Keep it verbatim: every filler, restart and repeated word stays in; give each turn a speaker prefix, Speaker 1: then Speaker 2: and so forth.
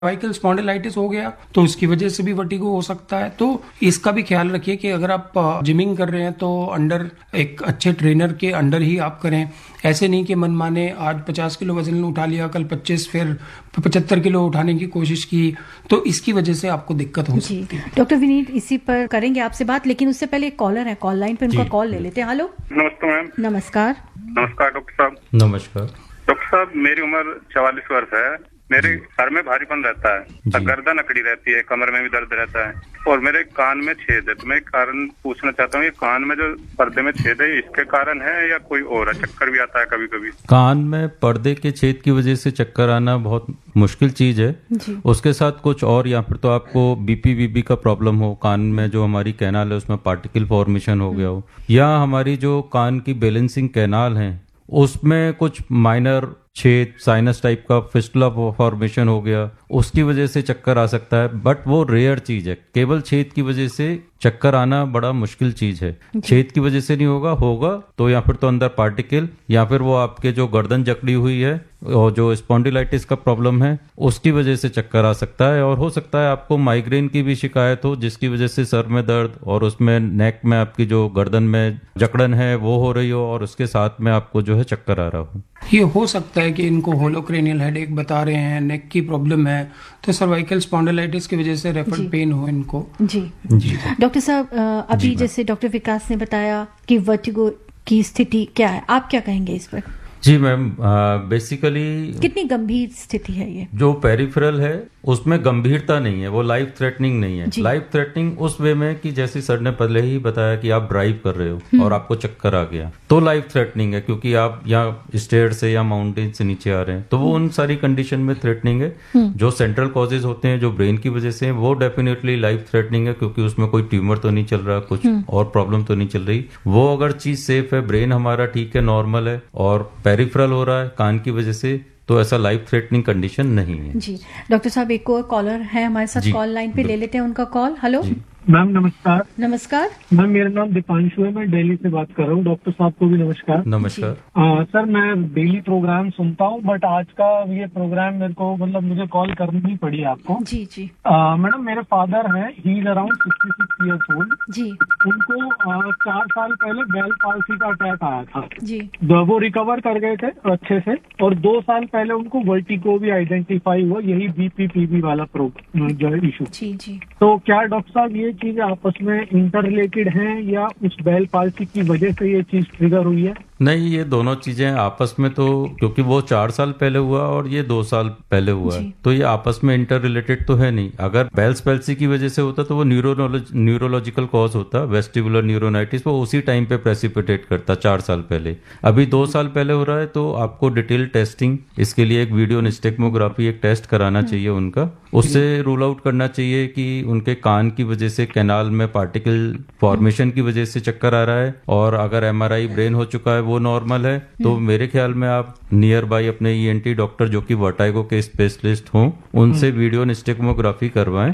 Speaker 1: Cervical spondylitis हो गया तो उसकी वजह से भी वर्टिगो हो सकता है। तो इसका भी ख्याल रखिए कि अगर आप जिमिंग कर रहे हैं तो अंडर एक अच्छे ट्रेनर के अंडर ही आप करें। ऐसे नहीं कि मनमाने आज पचास किलो वजन उठा लिया, कल पच्चीस, फिर पचहत्तर किलो उठाने की कोशिश की, तो इसकी वजह से आपको दिक्कत हो सकती है।
Speaker 2: डॉक्टर विनीत इसी पर करेंगे आपसे बात, लेकिन उससे पहले एक कॉलर है कॉल लाइन पे, उनका कॉल ले लेते हैं। हेलो,
Speaker 3: नमस्ते मैम।
Speaker 2: नमस्कार।
Speaker 3: नमस्कार डॉक्टर साहब।
Speaker 4: नमस्कार
Speaker 3: डॉक्टर साहब, मेरी उम्र चवालीस वर्ष है। मेरे सर में भारीपन रहता है, गर्दन अकड़ी रहती है, कमर में भी दर्द रहता है और मेरे कान में छेद है। तो मैं कारण पूछना चाहता हूँ, ये कान में जो पर्दे में छेद है इसके कारण है या कोई और है? चक्कर भी आता है कभी कभी।
Speaker 4: कान में पर्दे के छेद की वजह से चक्कर आना बहुत मुश्किल चीज है। उसके साथ कुछ और, या फिर तो आपको बीपी बीबी का प्रॉब्लम हो, कान में जो हमारी कैनाल है उसमें पार्टिकल फॉर्मेशन हो गया हो, या हमारी जो कान की बैलेंसिंग कैनाल है उसमें कुछ माइनर छेद, साइनस टाइप का फिस्टुला फॉर्मेशन हो गया, उसकी वजह से चक्कर आ सकता है। बट वो रेयर चीज है। केवल छेद की वजह से चक्कर आना बड़ा मुश्किल चीज है। छेद की वजह से नहीं होगा होगा तो या फिर तो अंदर पार्टिकल, या फिर वो आपके जो गर्दन जकड़ी हुई है और जो स्पॉन्डिलाइटिस का प्रॉब्लम है उसकी वजह से चक्कर आ सकता है। और हो सकता है आपको माइग्रेन की भी शिकायत हो, जिसकी वजह से सर में दर्द और उसमें नेक में आपकी जो गर्दन में जकड़न है वो हो रही हो और उसके साथ में आपको जो है चक्कर आ रहा हो।
Speaker 1: ये हो सकता है कि इनको होलोक्रेनियल हेडेक बता रहे हैं, नेक की प्रॉब्लम है, तो सर्वाइकल स्पॉन्डिलाइटिस की वजह से रेफर पेन हो इनको।
Speaker 2: जी जी डॉक्टर साहब, अभी जैसे डॉक्टर विकास ने बताया कि वर्टिगो की स्थिति क्या है, आप क्या कहेंगे इस पर?
Speaker 4: जी मैम, बेसिकली
Speaker 2: कितनी गंभीर स्थिति है ये?
Speaker 4: जो पेरिफेरल है उसमें गंभीरता नहीं है, वो लाइफ थ्रेटनिंग नहीं है। लाइफ थ्रेटनिंग उस वे में कि जैसे सर ने पहले ही बताया कि आप ड्राइव कर रहे हो और आपको चक्कर आ गया, तो लाइफ थ्रेटनिंग है, क्योंकि आप या स्टेयर से या माउंटेन से नीचे आ रहे हैं, तो वो उन सारी कंडीशन में थ्रेटनिंग है। जो सेंट्रल कॉजेज होते हैं जो ब्रेन की वजह से, वो डेफिनेटली लाइफ थ्रेटनिंग है, क्योंकि उसमें कोई ट्यूमर तो नहीं चल रहा, कुछ और प्रॉब्लम तो नहीं चल रही। वो अगर चीज सेफ है, ब्रेन हमारा ठीक है, नॉर्मल है, और पेरिफेरल हो रहा है कान की वजह से, तो ऐसा लाइफ थ्रेटनिंग कंडीशन नहीं है।
Speaker 2: जी डॉक्टर साहब, एक और कॉलर है हमारे साथ कॉल लाइन पे, ले लेते हैं उनका कॉल। हेलो
Speaker 5: मैम, नमस्कार।
Speaker 2: नमस्कार
Speaker 5: मैम, मेरा नाम दीपांशु है, मैं दिल्ली से बात कर रहा हूँ। डॉक्टर साहब को भी नमस्कार।
Speaker 4: नमस्कार।
Speaker 5: आ, सर, मैं डेली प्रोग्राम सुनता हूँ, बट आज का ये प्रोग्राम मेरे को मतलब मुझे कॉल करनी पड़ी आपको।
Speaker 2: जी जी
Speaker 5: मैडम, मेरे फादर हैं, he is around sixty six years old.
Speaker 2: जी
Speaker 5: उनको आ, चार साल पहले बेल पाल्सी का अटैक आया था।
Speaker 2: जी
Speaker 5: वो रिकवर कर गए थे अच्छे से, और दो साल पहले उनको वर्टिगो भी आइडेंटिफाई हुआ, यही बीपीपीबी वाला प्रॉब्लम इशू।
Speaker 2: जी जी
Speaker 5: तो क्या डॉक्टर साहब ये चीजें आपस में इंटर रिलेटेड हैं, या उस बेल पाल्सी की वजह से ये चीज ट्रिगर हुई है?
Speaker 4: नहीं, ये दोनों चीजें आपस में, तो क्योंकि वो चार साल पहले हुआ और ये दो साल पहले हुआ है, तो ये आपस में इंटर रिलेटेड तो है नहीं। अगर बेल्स पैल्सी की वजह से होता तो वो न्यूरोलॉजिकल कॉज होता, वेस्टिबुलर न्यूरोनाइटिस, वो उसी टाइम पे प्रेसिपिटेट करता चार साल पहले। अभी दो साल पहले हो रहा है, तो आपको डिटेल टेस्टिंग, इसके लिए एक वीडियो निस्टेगमोग्राफी एक टेस्ट कराना चाहिए उनका। उससे रूल आउट करना चाहिए कि उनके कान की वजह से कैनाल में पार्टिकल फॉर्मेशन की वजह से चक्कर आ रहा है, और अगर एमआरआई ब्रेन हो चुका है वो नॉर्मल है, तो मेरे ख्याल में आप नियर बाय अपने ईएनटी डॉक्टर जो कि वर्टिगो के स्पेशलिस्ट हों, उनसे वीडियो निस्टेगमोग्राफी करवाएं।